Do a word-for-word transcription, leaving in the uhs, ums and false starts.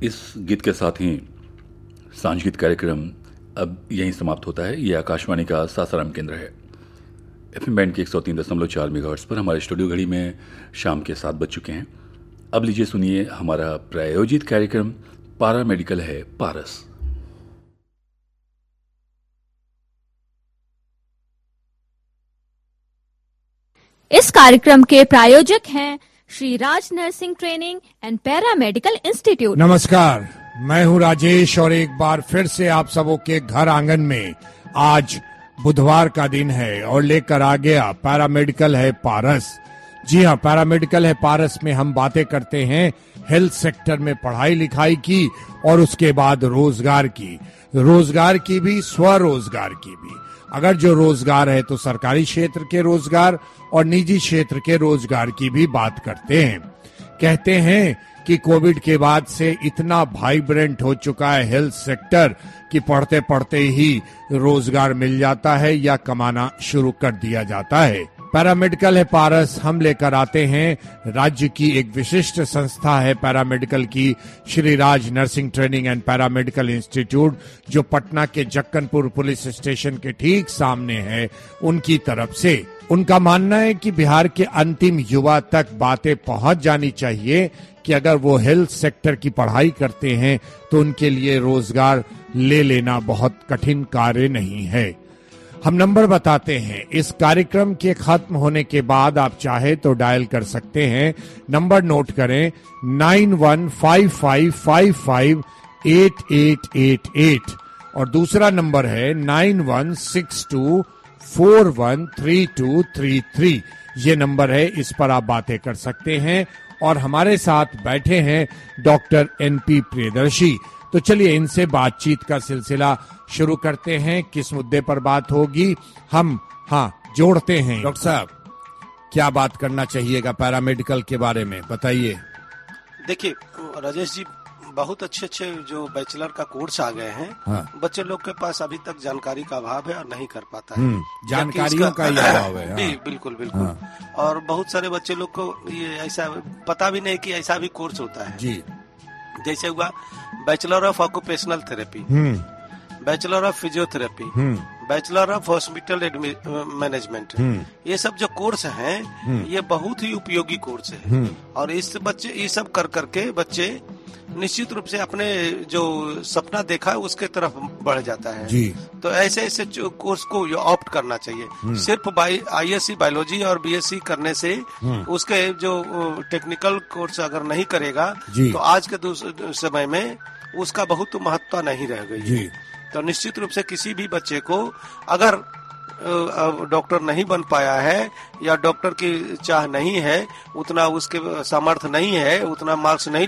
इस गीत के साथ ही सांझ गीत कार्यक्रम अब यहीं समाप्त होता है। ये आकाशवाणी का सासाराम केंद्र है। एफएम बैंड के एक सौ तीन दशमलव चार मेगाहर्ट्ज़ पर हमारे स्टूडियो घड़ी में शाम के सात बज चुके हैं। अब लीजिए सुनिए हमारा प्रायोजित कार्यक्रम पारा मेडिकल है पारस। इस कार्यक्रम के प्रायोजक हैं Shri Raj nursing training and para medical institute. नमस्कार, मैं हूं राजेश और एक बार फिर से आप सबों के घर आंगन में आज बुधवार का दिन है और लेकर आ गया पैरामेडिकल है पारस। जी हाँ, पैरामेडिकल है पारस में हम बातें करते हैं हेल्थ सेक्टर में पढ़ाई लिखाई की और उसके बाद रोजगार की, रोजगार की भी, स्वरोजगार की भी। अगर जो रोजगार है तो सरकारी क्षेत्र के रोजगार और निजी क्षेत्र के रोजगार की भी बात करते हैं। कहते हैं कि कोविड के बाद से इतना वाइब्रेंट हो चुका है हेल्थ सेक्टर कि पढ़ते पढ़ते ही रोजगार मिल जाता है या कमाना शुरू कर दिया जाता है। पैरामेडिकल है पारस हम लेकर आते हैं राज्य की एक विशिष्ट संस्था है पैरामेडिकल की, Shri Raj nursing training and paramedical institute, जो पटना के जक्कनपुर पुलिस स्टेशन के ठीक सामने है। उनकी तरफ से उनका मानना है कि बिहार के अंतिम युवा तक बातें पहुंच जानी चाहिए कि अगर वो हेल्थ सेक्टर की पढ़ाई करते हैं तो उनके लिए रोजगार ले लेना बहुत कठिन कार्य नहीं है। हम नंबर बताते हैं। इस कार्यक्रम के खत्म होने के बाद आप चाहे तो डायल कर सकते हैं। नंबर नोट करें, nine one five five five five eight eight eight eight और दूसरा नंबर है nine one six to four one three to three three. ये नंबर है, इस पर आप बातें कर सकते हैं। और हमारे साथ बैठे हैं डॉक्टर एन पी प्रियदर्शी। तो चलिए इनसे बातचीत का सिलसिला शुरू करते हैं। किस मुद्दे पर बात होगी हम हाँ जोड़ते हैं। डॉक्टर साहब, क्या बात करना चाहिएगा पैरामेडिकल के बारे में, बताइए। देखिए राजेश जी, बहुत अच्छे अच्छे जो बैचलर का कोर्स आ गए हैं। हाँ। बच्चे लोग के पास अभी तक जानकारी का अभाव है और नहीं कर पाता है। जानकारियों का ही अभाव है। हाँ। बिल्कुल बिल्कुल। हाँ। और बहुत सारे बच्चे लोग को ये ऐसा पता भी नहीं कि ऐसा भी कोर्स होता है। जी। जैसे हुआ bachelor of occupational therapy, bachelor of physiotherapy, bachelor of hospital management, ये सब जो कोर्स हैं ये बहुत ही उपयोगी कोर्स है। और इस बच्चे ये सब कर करके बच्चे निश्चित रूप से अपने जो सपना देखा है उसके तरफ बढ़ जाता है। जी। तो ऐसे ऐसे कोर्स को ऑप्ट करना चाहिए। सिर्फ आईएससी बायोलॉजी और बीएससी करने से उसके जो टेक्निकल कोर्स अगर नहीं करेगा तो आज के समय में उसका बहुत महत्व नहीं रह गई है। तो निश्चित रूप से किसी भी बच्चे को अगर डॉक्टर नहीं बन पाया है या डॉक्टर की चाह नहीं है, उतना उसके सामर्थ्य नहीं है, उतना मार्क्स नहीं